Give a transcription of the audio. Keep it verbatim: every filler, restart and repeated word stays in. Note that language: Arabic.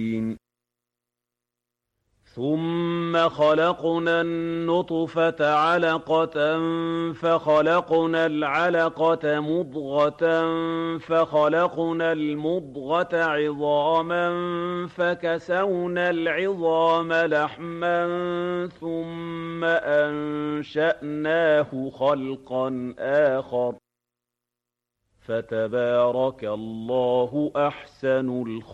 ثُمَّ خَلَقْنَا النُّطْفَةَ عَلَقَةً فَخَلَقْنَا الْعَلَقَةَ مُضْغَةً فَخَلَقْنَا الْمُضْغَةَ عِظَامًا فَكَسَوْنَا الْعِظَامَ لَحْمًا ثُمَّ أَنشَأْنَاهُ خَلْقًا آخَرَ ۚ فَتَبَارَكَ اللَّهُ أَحْسَنُ الْخَالِقِينَ